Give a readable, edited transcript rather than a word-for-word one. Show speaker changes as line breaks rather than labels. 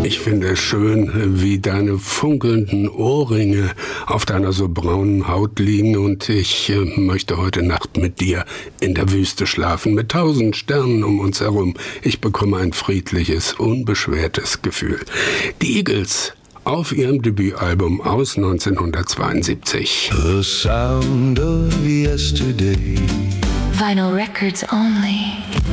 Ich finde es schön, wie deine funkelnden Ohrringe auf deiner so braunen Haut liegen, und ich möchte heute Nacht mit dir in der Wüste schlafen, mit 1000 Sternen um uns herum. Ich bekomme ein friedliches, unbeschwertes Gefühl. Die Eagles auf ihrem Debütalbum aus 1972.
The sound of yesterday.
Vinyl Records only.